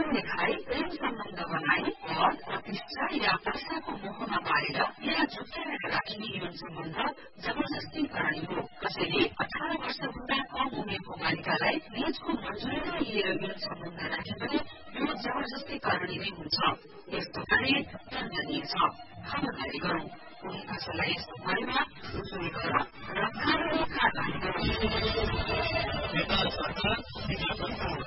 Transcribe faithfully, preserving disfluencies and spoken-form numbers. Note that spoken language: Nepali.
लेखाई प्रेम सम्बन्ध बनाई पद प्रतिष्ठा या पैसाको मोहमा पारेर या झुक्याएर राखिने यौन सम्बन्ध जबरजस्ती करणी हो। कसैले अठार वर्षभन्दा कम उमेरको बालिकालाई निजको मन्जुरीमा लिएर यौन सम्बन्ध राखे पनि यो जबरजस्ती करणी नै हुन्छ। यस्तो कार्य दण्डनीय छ। खबरदारी गरौं। कुनै कसैलाई यस्तो गरेमा उजुरी गर र कानूनी कारवाही गरौं।